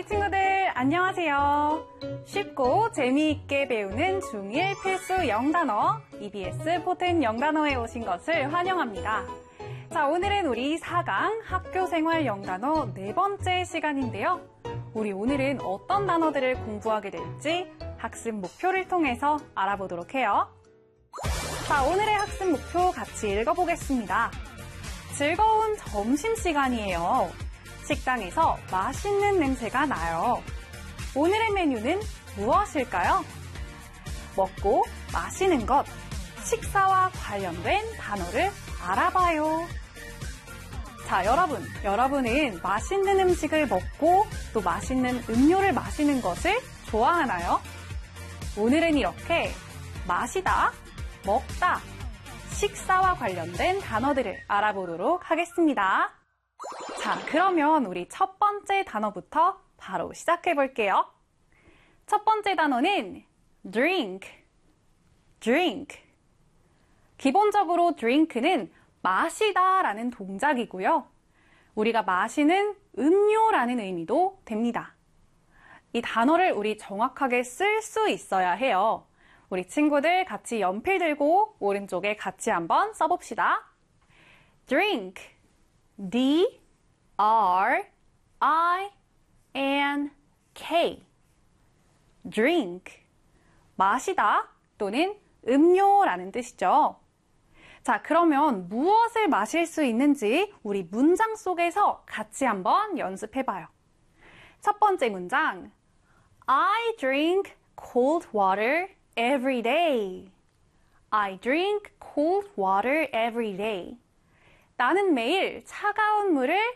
우리 친구들 안녕하세요. 쉽고 재미있게 배우는 중1 필수 영단어 EBS 포텐 영단어에 오신 것을 환영합니다. 자, 오늘은 우리 4강 학교생활 영단어 네 번째 시간인데요. 우리 오늘은 어떤 단어들을 공부하게 될지 학습 목표를 통해서 알아보도록 해요. 자, 오늘의 학습 목표 같이 읽어보겠습니다. 즐거운 점심시간이에요. 식당에서 맛있는 냄새가 나요. 오늘의 메뉴는 무엇일까요? 먹고 마시는 것, 식사와 관련된 단어를 알아봐요. 자, 여러분은 맛있는 음식을 먹고 또 맛있는 음료를 마시는 것을 좋아하나요? 오늘은 이렇게 마시다, 먹다, 식사와 관련된 단어들을 알아보도록 하겠습니다. 자, 그러면 우리 첫 번째 단어부터 바로 시작해 볼게요. 첫 번째 단어는 drink. 기본적으로 drink는 마시다 라는 동작이고요. 우리가 마시는 음료라는 의미도 됩니다. 이 단어를 우리 정확하게 쓸 수 있어야 해요. 우리 친구들 같이 연필 들고 오른쪽에 같이 한번 써봅시다. drink. D-R-I-N-K drink 마시다 또는 음료라는 뜻이죠. 자, 그러면 무엇을 마실 수 있는지 우리 문장 속에서 같이 한번 연습해봐요. 첫 번째 문장 I drink cold water every day. I drink cold water every day. 나는 매일 차가운 물을